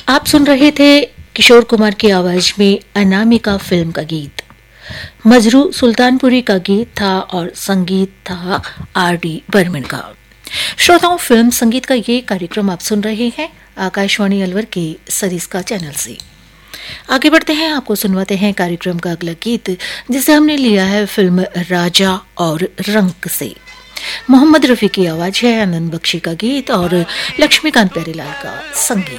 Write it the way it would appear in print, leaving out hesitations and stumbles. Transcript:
आप सुन रहे थे किशोर कुमार की आवाज में अनामिका फिल्म का गीत। मजरू सुल्तानपुरी का गीत था और संगीत था R.D. बर्मन का। श्रोताओं, फिल्म संगीत का ये कार्यक्रम आप सुन रहे हैं आकाशवाणी अलवर के सरिस्का चैनल से। आगे बढ़ते हैं, आपको सुनवाते हैं कार्यक्रम का अगला गीत, जिसे हमने लिया है फिल्म राजा और रंक से। मोहम्मद रफी की आवाज है, आनंद बख्शी का गीत और लक्ष्मीकांत प्यारेलाल का संगीत।